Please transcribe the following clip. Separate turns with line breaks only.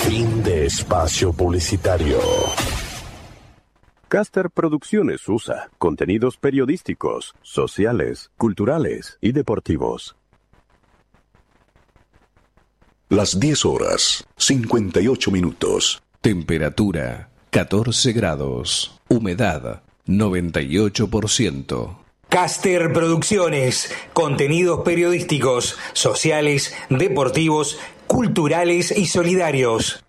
Fin de espacio publicitario.
Caster Producciones USA contenidos periodísticos, sociales, culturales y deportivos.
Las 10 horas, 58 minutos.
Temperatura, 14 grados. Humedad, 98%.
Caster Producciones, contenidos periodísticos, sociales, deportivos, culturales y solidarios.